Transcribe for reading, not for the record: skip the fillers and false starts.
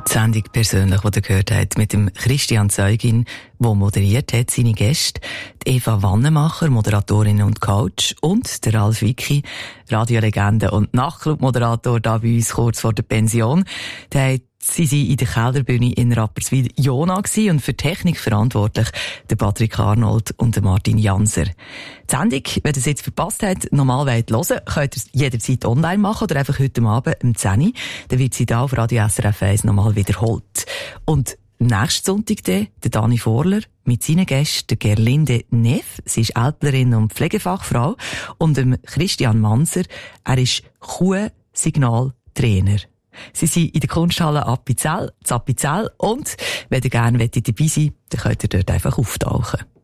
Die Sendung persönlich, die ihr gehört habt, mit dem Christian Zeugin, der moderiert hat, seine Gäste, die Eva Wannemacher, Moderatorin und Coach, und der Ralf Wicki, Radiolegende und Nachtclub-Moderator, da bei uns kurz vor der Pension. Sie waren in der Kelderbühne in Rapperswil-Jona und für die Technik verantwortlich der Patrick Arnold und der Martin Janser. Die Sendung, wenn ihr es jetzt verpasst habt, normal hören wollt, könnt ihr es jederzeit online machen oder einfach heute Abend um 10 Uhr. Dann wird sie da auf Radio SRF 1 nochmal wiederholt. Und nächsten Sonntag dann, der Dani Vorler mit seinen Gästen, der Gerlinde Neff, sie ist Ältlerin und Pflegefachfrau, und dem Christian Manser, er ist Kuh-Signaltrainer. Sie sind in der Kunsthalle Appenzell, und wenn ihr gerne dabei seid, dann könnt ihr dort einfach auftauchen.